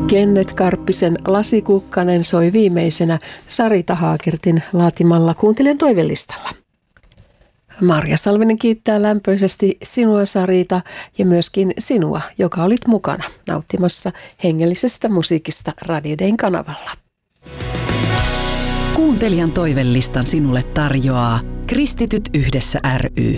Kenneth Karppisen Lasikukkanen soi viimeisenä Sarita Haakertin laatimalla kuuntelijan toivelistalla. Marja Salminen kiittää lämpöisesti sinua, Sarita, ja myöskin sinua, joka olit mukana nauttimassa hengellisestä musiikista Radio Dayn kanavalla. Kuuntelijan toivelistan sinulle tarjoaa Kristityt yhdessä ry.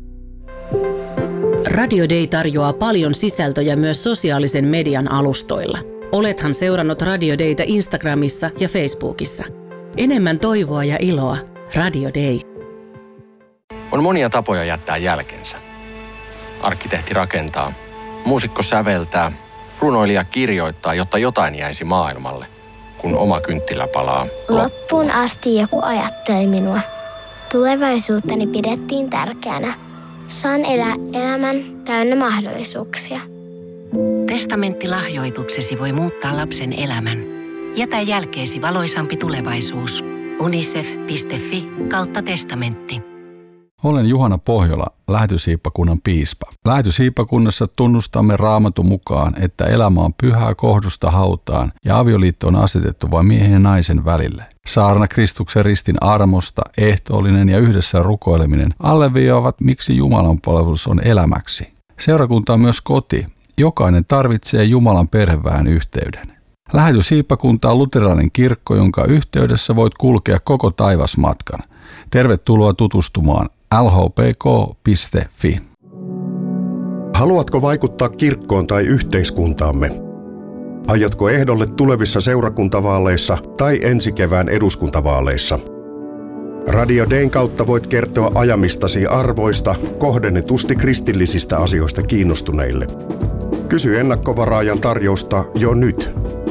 Radio Day tarjoaa paljon sisältöjä myös sosiaalisen median alustoilla. Olethan seurannut Radio Daytä Instagramissa ja Facebookissa. Enemmän toivoa ja iloa. Radio Day. On monia tapoja jättää jälkensä. Arkkitehti rakentaa, muusikko säveltää, runoilija kirjoittaa, jotta jotain jäisi maailmalle, kun oma kynttilä palaa loppuun asti joku ajatteli minua. Tulevaisuuttani pidettiin tärkeänä. Saan elää elämän täynnä mahdollisuuksia. Testamenttilahjoituksesi voi muuttaa lapsen elämän. Jätä jälkeesi valoisampi tulevaisuus. unicef.fi/testamentti. Olen Juhana Pohjola, Lähetyshiippakunnan piispa. Lähetyshiippakunnassa tunnustamme Raamatun mukaan, että elämä on pyhää kohdusta hautaan ja avioliitto on asetettu vain miehen ja naisen välille. Saarna Kristuksen ristin armosta, ehtoollinen ja yhdessä rukoileminen alleviivaavat, miksi Jumalan palvelus on elämäksi. Seurakunta on myös koti. Jokainen tarvitsee Jumalan perheväen yhteyden. Lähetyshiippakunta on luterilainen kirkko, jonka yhteydessä voit kulkea koko taivasmatkan. Tervetuloa tutustumaan lhpk.fi. Haluatko vaikuttaa kirkkoon tai yhteiskuntaamme? Aiotko ehdolle tulevissa seurakuntavaaleissa tai ensi kevään eduskuntavaaleissa? Radio Dayn kautta voit kertoa ajamistasi arvoista kohdennetusti kristillisistä asioista kiinnostuneille. Kysy ennakkovaraajan tarjousta jo nyt.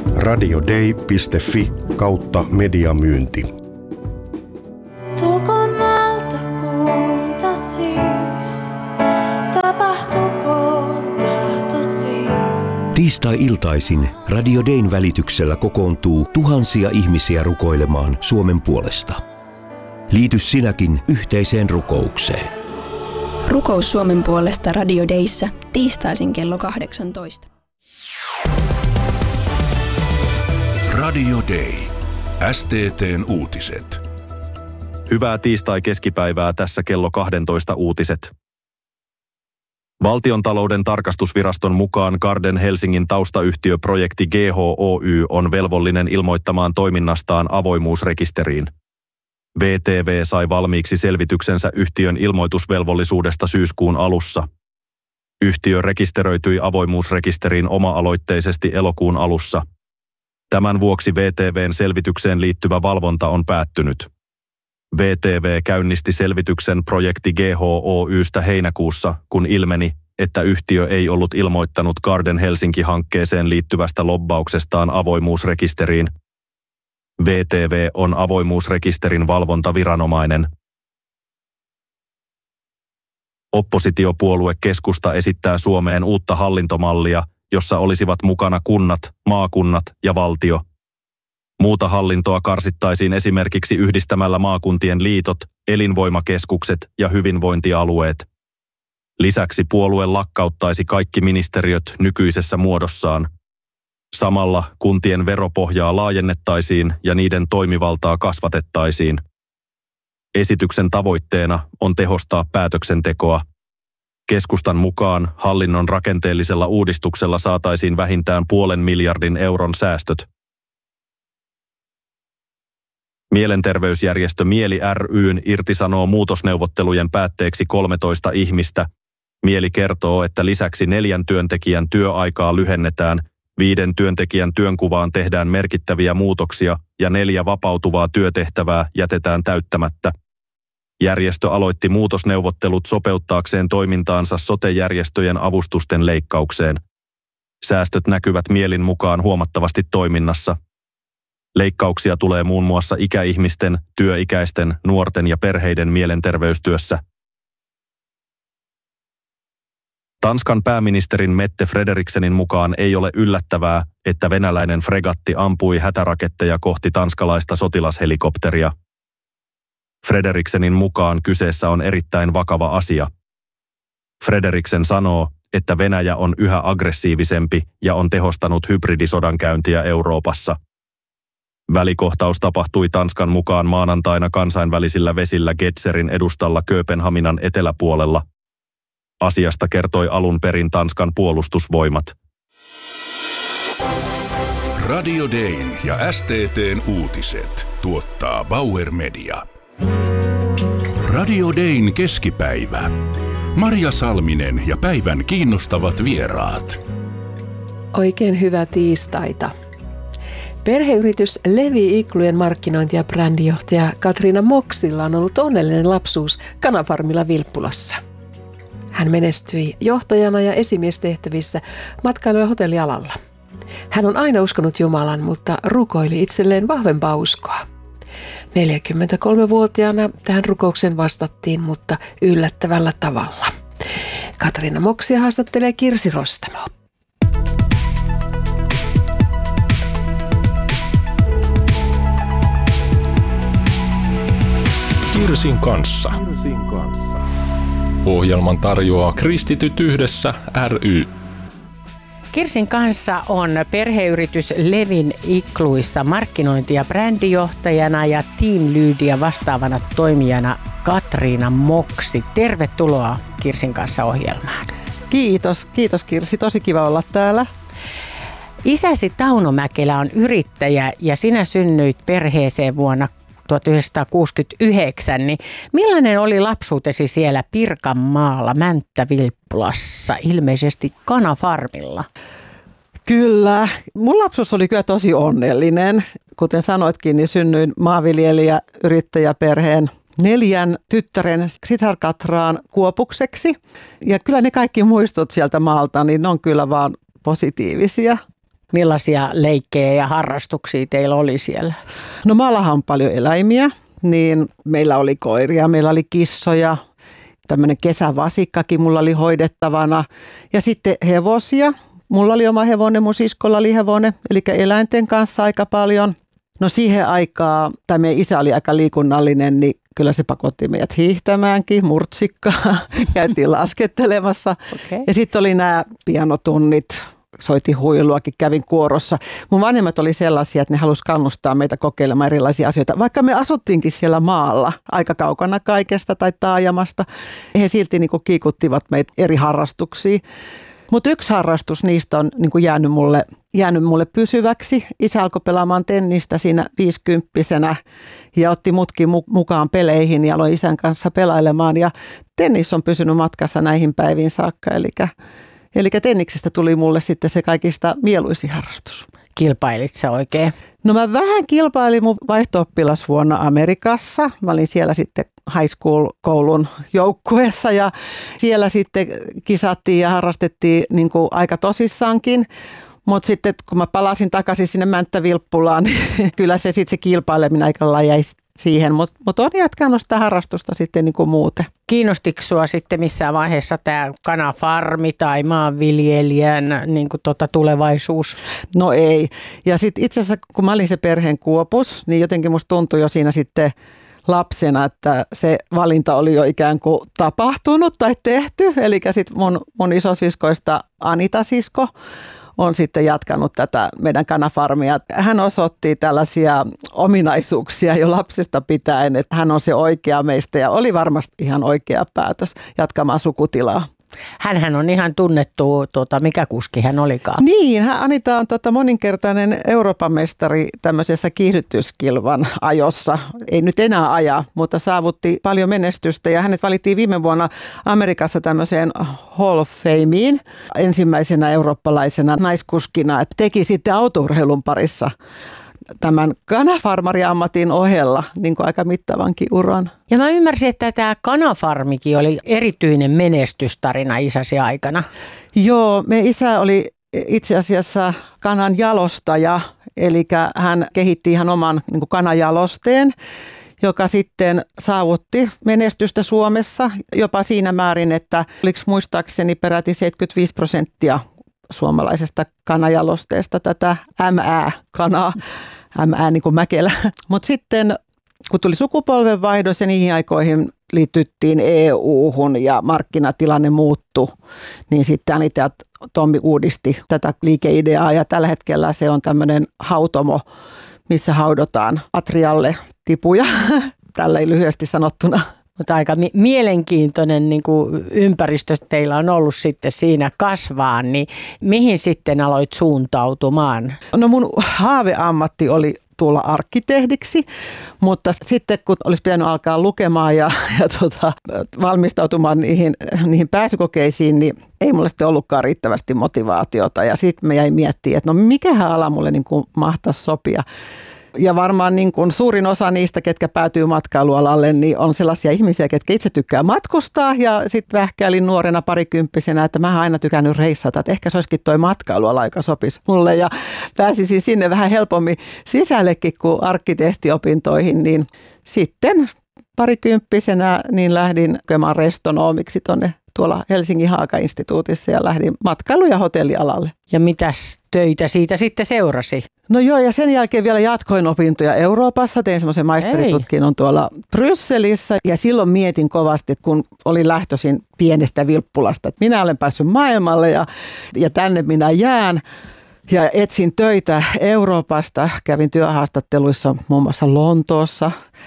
radioday.fi/mediamyynti. Tiistai-iltaisin Radio Dayn välityksellä kokoontuu tuhansia ihmisiä rukoilemaan Suomen puolesta. Liity sinäkin yhteiseen rukoukseen. Rukous Suomen puolesta Radio Dayssä tiistaisin kello 18. Radio Day. STT:n uutiset. Hyvää tiistai-keskipäivää, tässä kello 12 uutiset. Valtiontalouden tarkastusviraston mukaan Garden Helsingin taustayhtiö Projekti GHOY on velvollinen ilmoittamaan toiminnastaan avoimuusrekisteriin. VTV sai valmiiksi selvityksensä yhtiön ilmoitusvelvollisuudesta syyskuun alussa. Yhtiö rekisteröityi avoimuusrekisteriin oma-aloitteisesti elokuun alussa. Tämän vuoksi VTV:n selvitykseen liittyvä valvonta on päättynyt. VTV käynnisti selvityksen Projekti GHOYstä heinäkuussa, kun ilmeni, että yhtiö ei ollut ilmoittanut Garden Helsinki-hankkeeseen liittyvästä lobbauksestaan avoimuusrekisteriin. VTV on avoimuusrekisterin valvontaviranomainen. Oppositiopuolue Keskusta esittää Suomeen uutta hallintomallia, jossa olisivat mukana kunnat, maakunnat ja valtio. Muuta hallintoa karsittaisiin esimerkiksi yhdistämällä maakuntien liitot, elinvoimakeskukset ja hyvinvointialueet. Lisäksi puolue lakkauttaisi kaikki ministeriöt nykyisessä muodossaan. Samalla kuntien veropohjaa laajennettaisiin ja niiden toimivaltaa kasvatettaisiin. Esityksen tavoitteena on tehostaa päätöksentekoa. Keskustan mukaan hallinnon rakenteellisella uudistuksella saataisiin vähintään 0,5 miljardin euron säästöt. Mielenterveysjärjestö Mieli ry:n irtisanoo muutosneuvottelujen päätteeksi 13 ihmistä. Mieli kertoo, että lisäksi 4 työntekijän työaikaa lyhennetään, 5 työntekijän työnkuvaan tehdään merkittäviä muutoksia ja 4 vapautuvaa työtehtävää jätetään täyttämättä. Järjestö aloitti muutosneuvottelut sopeuttaakseen toimintaansa sote-järjestöjen avustusten leikkaukseen. Säästöt näkyvät Mielin mukaan huomattavasti toiminnassa. Leikkauksia tulee muun muassa ikäihmisten, työikäisten, nuorten ja perheiden mielenterveystyössä. Tanskan pääministerin Mette Frederiksenin mukaan ei ole yllättävää, että venäläinen fregatti ampui hätäraketteja kohti tanskalaista sotilashelikopteria. Frederiksenin mukaan kyseessä on erittäin vakava asia. Frederiksen sanoo, että Venäjä on yhä aggressiivisempi ja on tehostanut hybridisodankäyntiä Euroopassa. Välikohtaus tapahtui Tanskan mukaan maanantaina kansainvälisillä vesillä Getzerin edustalla Kööpenhaminan eteläpuolella. Asiasta kertoi alun perin Tanskan puolustusvoimat. Radio Dayn ja STT:n uutiset tuottaa Bauer Media. Radio Dayn keskipäivä. Marja Salminen ja päivän kiinnostavat vieraat. Oikein hyvää tiistaita. Perheyritys Levi Iklujen markkinointi- ja brändijohtaja Katriina Moksilla on ollut onnellinen lapsuus Kanafarmilla Vilppulassa. Hän menestyi johtajana ja esimiestehtävissä matkailu- ja hotellialalla. Hän on aina uskonut Jumalan, mutta rukoili itselleen vahvempaa uskoa. 43-vuotiaana tähän rukoukseen vastattiin, mutta yllättävällä tavalla. Katriina Moksia haastattelee Kirsi Rostamo. Kirsin kanssa. Ohjelman tarjoaa Kristityt yhdessä ry. Kirsin kanssa on perheyritys Levin Ikluissa markkinointi- ja brändijohtajana ja Team Leadia vastaavana toimijana Katriina Moksi. Tervetuloa Kirsin kanssa ohjelmaan. Kiitos Kirsi, tosi kiva olla täällä. Isäsi Tauno Mäkelä on yrittäjä ja sinä synnyit perheeseen vuonna 1969, niin millainen oli lapsuutesi siellä Pirkanmaalla Mänttä-Vilppulassa, ilmeisesti Kanafarmilla? Kyllä, mun lapsuus oli kyllä tosi onnellinen. Kuten sanoitkin, niin synnyin maanviljelijä yrittäjäperheen 4 tyttären Sitar-Katraan kuopukseksi. Ja kyllä ne kaikki muistot sieltä maalta, niin ne on kyllä vaan positiivisia. Millaisia leikkejä ja harrastuksia teillä oli siellä? No maallahan on paljon eläimiä, niin meillä oli koiria, meillä oli kissoja, tämmöinen kesävasikkakin mulla oli hoidettavana ja sitten hevosia. Mulla oli oma hevonen, mun siskolla oli hevonen, eli eläinten kanssa aika paljon. No siihen aikaan, tai meidän isä oli aika liikunnallinen, niin kyllä se pakotti meidät hiihtämäänkin, murtsikkaa, käytiin laskettelemassa. Okay. Ja sitten oli nämä pianotunnit. Soitin huiluakin, kävin kuorossa. Mun vanhemmat oli sellaisia, että ne halusi kannustaa meitä kokeilemaan erilaisia asioita. Vaikka me asuttiinkin siellä maalla, aika kaukana kaikesta tai taajamasta, he silti niin kuin kiikuttivat meitä eri harrastuksiin. Mutta yksi harrastus niistä on niin kuin jäänyt mulle pysyväksi. Isä alkoi pelaamaan tennistä siinä 50-vuotiaana ja otti mutkin mukaan peleihin ja aloin isän kanssa pelailemaan. Ja tennis on pysynyt matkassa näihin päiviin saakka, Eli tenniksestä tuli mulle sitten se kaikista mieluisin harrastus. Kilpailit sä oikein? No mä vähän kilpailin mun vaihto-oppilasvuonna Amerikassa. Mä olin siellä sitten high school-koulun joukkueessa ja siellä sitten kisattiin ja harrastettiin niin kuin aika tosissaankin. Mutta sitten kun mä palasin takaisin sinne Mänttä-Vilppulaan, niin kyllä se kilpaileminen aika lailla jäi siihen. Mutta on jatkanut sitä harrastusta sitten niin kuin muuten. Kiinnostiko sua sitten missään vaiheessa tämä kanafarmi tai maanviljelijän niin kuin tulevaisuus? No ei. Ja sitten itse asiassa kun mä olin se perheen kuopus, niin jotenkin musta tuntui jo siinä sitten lapsena, että se valinta oli jo ikään kuin tapahtunut tai tehty. Eli sitten mun isosiskoista Anita-sisko on sitten jatkanut tätä meidän kanafarmia. Hän osoitti tällaisia ominaisuuksia jo lapsesta pitäen, että hän on se oikea meistä ja oli varmasti ihan oikea päätös jatkamaan sukutilaa. Hänhän on ihan tunnettu, mikä kuski hän olikaan. Niin, Anita on moninkertainen Euroopan mestari tämmöisessä kiihdytyskilvan ajossa. Ei nyt enää aja, mutta saavutti paljon menestystä ja hänet valittiin viime vuonna Amerikassa tämmöiseen Hall of Fameen ensimmäisenä eurooppalaisena naiskuskina. Et teki sitten autourheilun parissa tämän kanafarmariammatin ohella niin kuin aika mittavankin uran. Ja mä ymmärsin, että tämä kanafarmikin oli erityinen menestystarina isäsi aikana. Joo, meidän isä oli itse asiassa kanan jalostaja, eli hän kehitti ihan oman niin kuin kanajalosteen, joka sitten saavutti menestystä Suomessa jopa siinä määrin, että oliko muistaakseni peräti 75% suomalaisesta kanajalosteesta tätä MÄ-kanaa, MÄ niin kuin Mäkelä. Mutta sitten kun tuli sukupolvenvaihdos ja niihin aikoihin liityttiin EU-hun ja markkinatilanne muuttui, niin sitten Anita ja Tommi uudisti tätä liikeideaa ja tällä hetkellä se on tämmöinen hautomo, missä haudotaan atrialle tipuja, tällä lyhyesti sanottuna. Mutta aika mielenkiintoinen niin kuin ympäristö teillä on ollut sitten siinä kasvaa, niin mihin sitten aloit suuntautumaan? No mun haaveammatti oli tulla arkkitehdiksi, mutta sitten kun olisi pitänyt alkaa lukemaan ja valmistautumaan niihin pääsykokeisiin, niin ei mulle sitten ollutkaan riittävästi motivaatiota. Ja sitten me jäin miettimään, että no mikähän ala mulle niin kuin mahtaisi sopia. Ja varmaan niin kuin suurin osa niistä, ketkä päätyy matkailualalle, niin on sellaisia ihmisiä, ketkä itse tykkää matkustaa. Ja sitten vähkäilin nuorena parikymppisenä, että mä oon aina tykännyt reissata, että ehkä se olisikin toi matkailuala, joka sopisi mulle. Ja pääsisin sinne vähän helpommin sisällekin kuin arkkitehtiopintoihin, niin sitten parikymppisenä niin lähdin lukemaan restonomiksi tuolla Helsingin Haaka-instituutissa ja lähdin matkailu- ja hotellialalle. Ja mitäs töitä siitä sitten seurasi? No joo, ja sen jälkeen vielä jatkoin opintoja Euroopassa. Tein semmoisen maisteritutkinnon tuolla Brysselissä. Ja silloin mietin kovasti, että kun olin lähtöisin pienestä Vilppulasta, että minä olen päässyt maailmalle ja tänne minä jään. Ja etsin töitä Euroopasta. Kävin työhaastatteluissa muun muassa Lontoossa.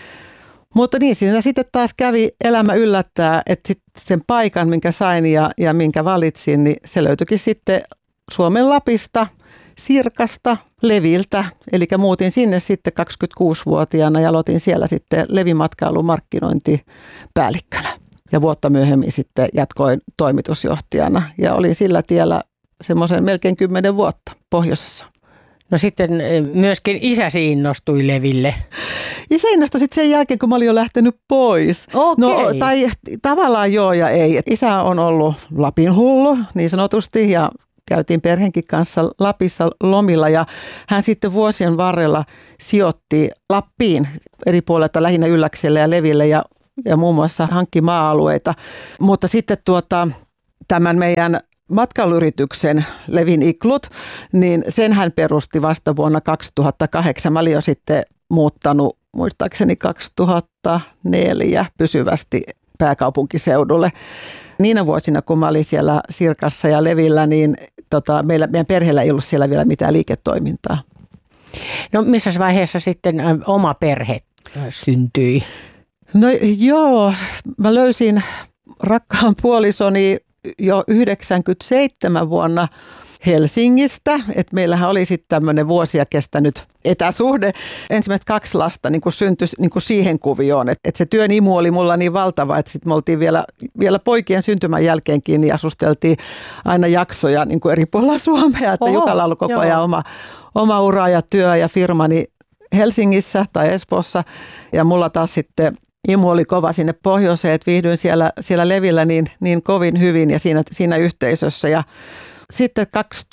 Mutta niin, siinä sitten taas kävi elämä yllättää, että sen paikan, minkä sain ja minkä valitsin, niin se löytyikin sitten Suomen Lapista, Sirkasta, Leviltä. Eli muutin sinne sitten 26-vuotiaana ja aloitin siellä sitten levimatkailun markkinointipäällikkönä. Ja vuotta myöhemmin sitten jatkoin toimitusjohtajana ja olin sillä tiellä semmoisen melkein 10 vuotta pohjoisessa. No sitten myöskin isäsi innostui leville. Isä innostui sitten sen jälkeen, kun mä olin jo lähtenyt pois. Okei. No, tai tavallaan joo ja ei. Isä on ollut Lapin hullu niin sanotusti ja käytiin perheenkin kanssa Lapissa lomilla ja hän sitten vuosien varrella sijoitti Lappiin eri puolilta lähinnä Ylläkselle ja Leville ja muun muassa hankki maa-alueita. Mutta sitten tämän meidän matkailuyrityksen Levin Iklut, niin sen hän perusti vasta vuonna 2008. Mä olin jo sitten muuttanut muistaakseni 2004 pysyvästi pääkaupunkiseudulle. Niinä vuosina, kun mä olin siellä Sirkassa ja Levillä, niin meidän perheellä ei ollut siellä vielä mitään liiketoimintaa. No missä vaiheessa sitten oma perhe syntyi? No joo, mä löysin rakkaan puolisoni jo 97 vuonna Helsingistä, että meillähän oli sitten tämmöinen vuosia kestänyt etäsuhde. Ensimmäiset 2 lasta niin syntyi niin siihen kuvioon, että se työn imu oli mulla niin valtava, että sitten me oltiin vielä poikien syntymän jälkeenkin, niin asusteltiin aina jaksoja niin eri puolilla Suomea, että Jukalla oli koko ajan oma ura ja työ ja firmani Helsingissä tai Espoossa ja mulla taas sitten imu oli kova sinne pohjoiseen, että viihdyin siellä Levillä niin kovin hyvin ja siinä yhteisössä. Ja sitten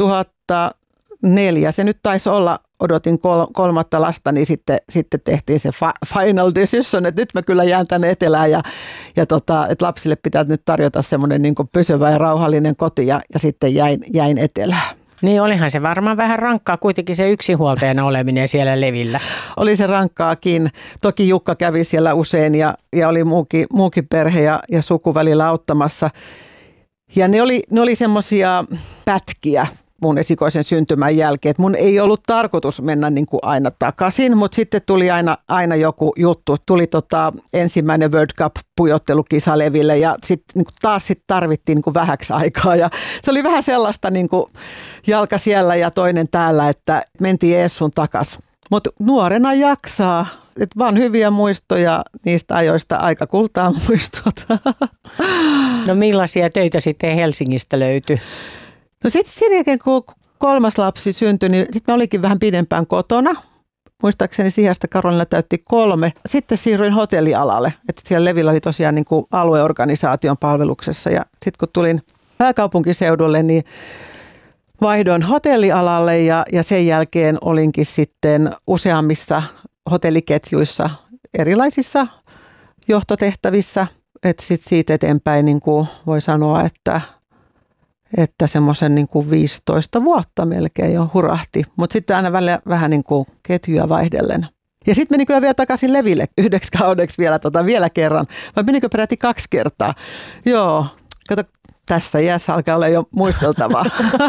2004, se nyt taisi olla, odotin 3. lasta, niin sitten tehtiin se final decision, että nyt mä kyllä jään tänne etelään ja että lapsille pitää nyt tarjota semmoinen niin kuin pysyvä ja rauhallinen koti ja sitten jäin etelään. Niin olihan se varmaan vähän rankkaa kuitenkin se yksinhuoltajana oleminen siellä Levillä. Oli se rankkaakin. Toki Jukka kävi siellä usein ja oli muukin perhe ja suku välillä auttamassa. Ja ne oli semmoisia pätkiä mun esikoisen syntymän jälkeen. Et mun ei ollut tarkoitus mennä niin kuin aina takaisin, mutta sitten tuli aina joku juttu. Tuli ensimmäinen World Cup-pujottelukisa Leville ja sitten niin taas tarvittiin niin kuin vähäksi aikaa. Ja se oli vähän sellaista niin kuin jalka siellä ja toinen täällä, että mentiin ees sun takas. Mutta nuorena jaksaa. Et vaan hyviä muistoja niistä ajoista, aika kultaa muistot. No millaisia töitä sitten Helsingistä löytyi? No sitten sen jälkeen, kun 3. lapsi syntyi, niin sitten mä olikin vähän pidempään kotona. Muistaakseni Sihasta Karolina täytti 3. Sitten siirryin hotellialalle. Että siellä Levillä oli tosiaan niin kuin alueorganisaation palveluksessa. Ja sitten kun tulin pääkaupunkiseudulle, niin vaihdoin hotellialalle ja sen jälkeen olinkin sitten useammissa hotelliketjuissa erilaisissa johtotehtävissä. Että sitten siitä eteenpäin niin kuin voi sanoa, että semmoisen niin kuin 15 vuotta melkein jo hurahti. Mutta sitten aina välillä vähän niin kuin ketjuja vaihdellen. Ja sitten menin kyllä vielä takaisin Leville 9 kaudeksi vielä kerran. Vai menikö peräti 2 kertaa? Joo, kato, tässä iässä alkaa olla jo muisteltavaa.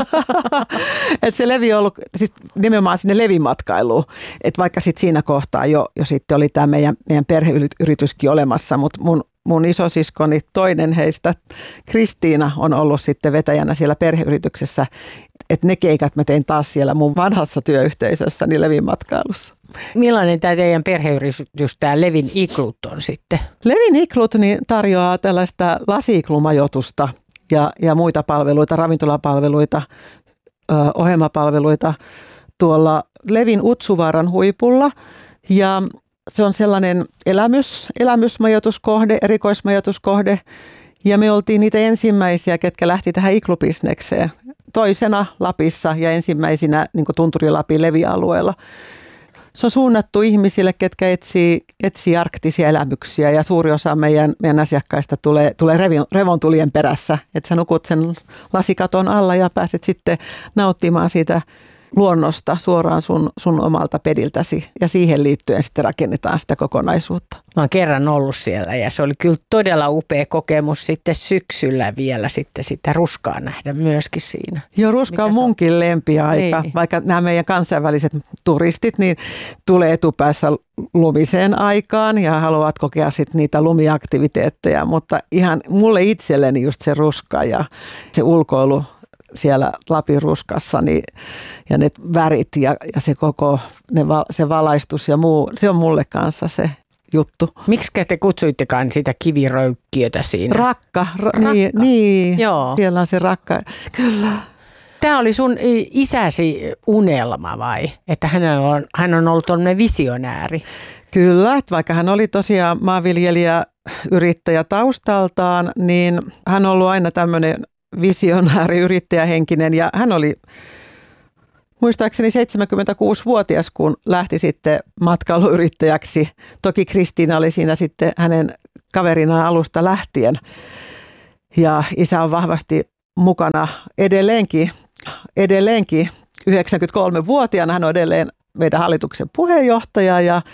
Että se Levi on ollut siis nimenomaan sinne Levimatkailuun. Että vaikka sitten siinä kohtaa jo sitten oli tämä meidän perheyrityskin olemassa, mutta mun isosiskoni, toinen heistä, Kristiina, on ollut sitten vetäjänä siellä perheyrityksessä. Että ne keikat mä tein taas siellä mun vanhassa työyhteisössä, niin Levin matkailussa. Millainen tämä teidän perheyritys, tämä Levin Iglut on sitten? Levin Iglut niin tarjoaa tällaista lasi-iglumajoitusta ja muita palveluita, ravintolapalveluita, ohjelmapalveluita tuolla Levin Utsuvaaran huipulla. Ja se on sellainen elämysmajoituskohde, erikoismajoituskohde. Ja me oltiin niitä ensimmäisiä, ketkä lähti tähän iglubisnekseen. Toisena Lapissa ja ensimmäisinä niin kuin Tunturi-Lapin Levi-alueella. Se on suunnattu ihmisille, ketkä etsii arktisia elämyksiä ja suuri osa meidän asiakkaista tulee revontulien perässä. Että sä nukut sen lasikaton alla ja pääset sitten nauttimaan siitä luonnosta suoraan sun omalta pediltäsi ja siihen liittyen sitten rakennetaan sitä kokonaisuutta. Mä oon kerran ollut siellä ja se oli kyllä todella upea kokemus sitten syksyllä vielä sitten sitä ruskaa nähdä myöskin siinä. Joo, ruska on munkin lempiaika, niin. Vaikka nämä meidän kansainväliset turistit niin tulee etupäässä lumiseen aikaan ja haluavat kokea sitten niitä lumiaktiviteetteja, mutta ihan mulle itselleni just se ruska ja se ulkoilu siellä Lapin ruskassa niin, ja ne värit ja se koko se valaistus ja muu, se on mulle kanssa se juttu. Miksi te kutsuittekaan sitä kiviröykkiötä siinä? Rakka. Niin. Joo. Siellä on se rakka. Kyllä. Tämä oli sun isäsi unelma vai? Että hän on ollut tämmöinen visionääri. Kyllä, että vaikka hän oli tosiaan maanviljelijä, yrittäjä taustaltaan, niin hän on ollut aina tämmöinen visionääri, yrittäjähenkinen ja hän oli muistaakseni 76-vuotias, kun lähti sitten matkailuyrittäjäksi. Toki Kristiina oli siinä sitten hänen kaverinaan alusta lähtien ja isä on vahvasti mukana edelleenkin 93-vuotiaana. Hän on edelleen meidän hallituksen puheenjohtaja ja